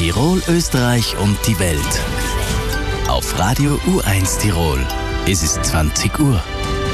Tirol, Österreich und die Welt. Auf Radio U1 Tirol. Es ist 20 Uhr.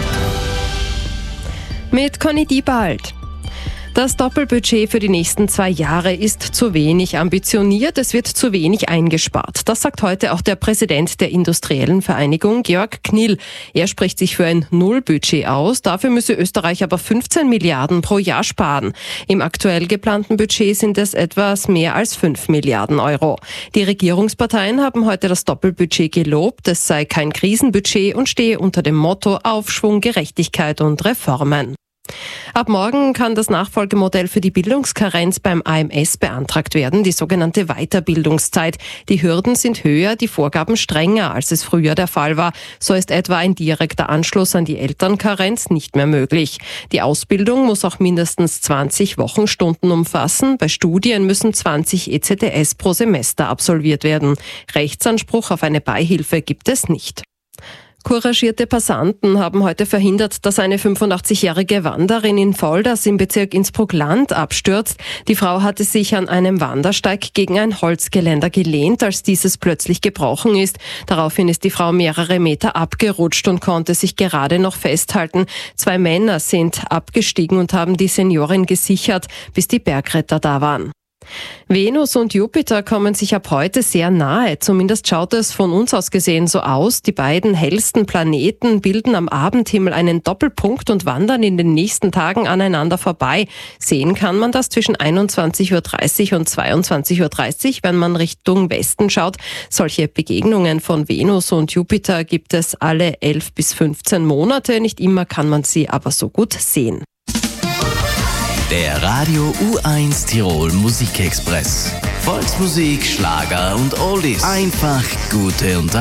Mit Conny Diebald. Das Doppelbudget für die nächsten 2 Jahre ist zu wenig ambitioniert, es wird zu wenig eingespart. Das sagt heute auch der Präsident der Industriellen Vereinigung, Georg Knill. Er spricht sich für ein Nullbudget aus, dafür müsse Österreich aber 15 Milliarden pro Jahr sparen. Im aktuell geplanten Budget sind es etwas mehr als 5 Milliarden Euro. Die Regierungsparteien haben heute das Doppelbudget gelobt, es sei kein Krisenbudget und stehe unter dem Motto Aufschwung, Gerechtigkeit und Reformen. Ab morgen kann das Nachfolgemodell für die Bildungskarenz beim AMS beantragt werden, die sogenannte Weiterbildungszeit. Die Hürden sind höher, die Vorgaben strenger, als es früher der Fall war. So ist etwa ein direkter Anschluss an die Elternkarenz nicht mehr möglich. Die Ausbildung muss auch mindestens 20 Wochenstunden umfassen. Bei Studien müssen 20 ECTS pro Semester absolviert werden. Rechtsanspruch auf eine Beihilfe gibt es nicht. Couragierte Passanten haben heute verhindert, dass eine 85-jährige Wanderin in Volders im Bezirk Innsbruck-Land abstürzt. Die Frau hatte sich an einem Wandersteig gegen ein Holzgeländer gelehnt, als dieses plötzlich gebrochen ist. Daraufhin ist die Frau mehrere Meter abgerutscht und konnte sich gerade noch festhalten. 2 Männer sind abgestiegen und haben die Seniorin gesichert, bis die Bergretter da waren. Venus und Jupiter kommen sich ab heute sehr nahe, zumindest schaut es von uns aus gesehen so aus. Die beiden hellsten Planeten bilden am Abendhimmel einen Doppelpunkt und wandern in den nächsten Tagen aneinander vorbei. Sehen kann man das zwischen 21.30 Uhr und 22.30 Uhr, wenn man Richtung Westen schaut. Solche Begegnungen von Venus und Jupiter gibt es alle 11 bis 15 Monate, nicht immer kann man sie aber so gut sehen. Der Radio U1 Tirol Musikexpress. Volksmusik, Schlager und Oldies. Einfach gute Unterhaltung.